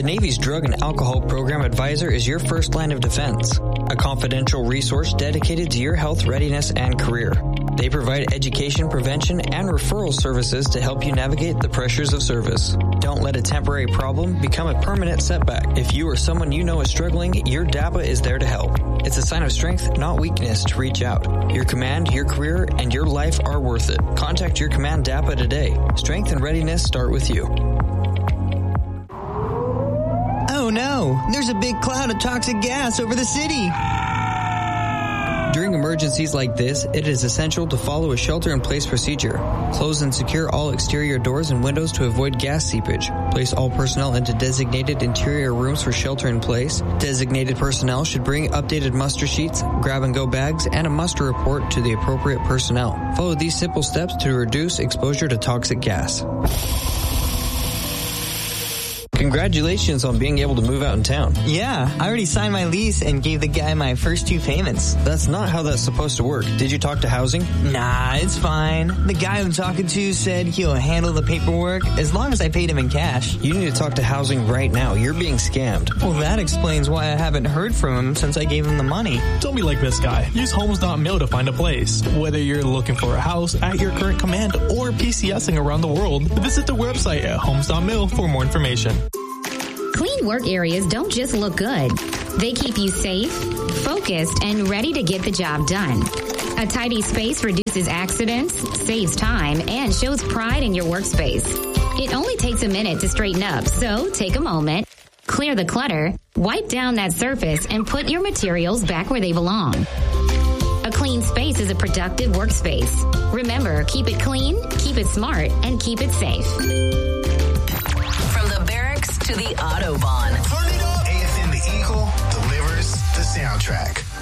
The Navy's Drug and Alcohol Program Advisor is your first line of defense, a confidential resource dedicated to your health readiness and career. They provide education, prevention, and referral services to help you navigate the pressures of service. Don't let a temporary problem become a permanent setback. If you or someone you know is struggling, your DAPA is there to help. It's a sign of strength, not weakness, to reach out. Your command, your career, and your life are worth it. Contact your command DAPA today. Strength and readiness start with you. Oh no, there's a big cloud of toxic gas over the city. During emergencies like this, it is essential to follow a shelter-in-place procedure. Close and secure all exterior doors and windows to avoid gas seepage. Place all personnel into designated interior rooms for shelter-in-place. Designated personnel should bring updated muster sheets, grab-and-go bags, and a muster report to the appropriate personnel. Follow these simple steps to reduce exposure to toxic gas. Congratulations on being able to move out in town. Yeah, I already signed my lease and gave the guy my first 2 payments. That's not how that's supposed to work. Did you talk to housing? Nah, it's fine. The guy I'm talking to said he'll handle the paperwork as long as I paid him in cash. You need to talk to housing right now. You're being scammed. Well, that explains why I haven't heard from him since I gave him the money. Don't be like this guy. Use Homes.mil to find a place. Whether you're looking for a house at your current command or PCSing around the world, visit the website at Homes.mil for more information. Clean work areas don't just look good. They keep you safe, focused, and ready to get the job done. A tidy space reduces accidents, saves time, and shows pride in your workspace. It only takes a minute to straighten up, so take a moment, clear the clutter, wipe down that surface, and put your materials back where they belong. A clean space is a productive workspace. Remember, keep it clean, keep it smart, and keep it safe. To the Autobahn. Turn it up. AFM The Eagle delivers the soundtrack.